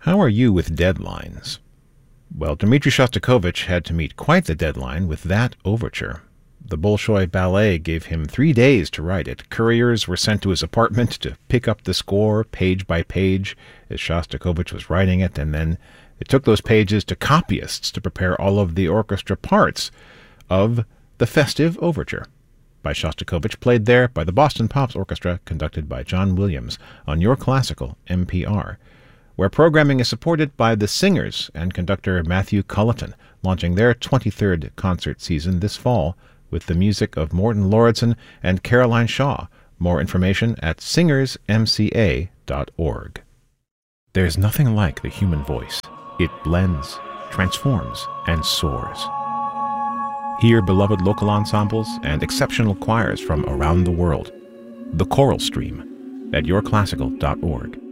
How are you with deadlines? Well, Dmitri Shostakovich had to meet quite the deadline with that overture. The Bolshoi Ballet gave him 3 days to write it. Couriers were sent to his apartment to pick up the score page by page as Shostakovich was writing it, and then it took those pages to copyists to prepare all of the orchestra parts of the festive overture by Shostakovich, played there by the Boston Pops Orchestra, conducted by John Williams on Your Classical NPR, where programming is supported by the Singers and conductor Matthew Culleton, launching their 23rd concert season this fall with the music of Morton Lauridsen and Caroline Shaw. More information at singersmca.org. There's nothing like the human voice. It blends, transforms, and soars. Hear beloved local ensembles and exceptional choirs from around the world. The Choral Stream at yourclassical.org.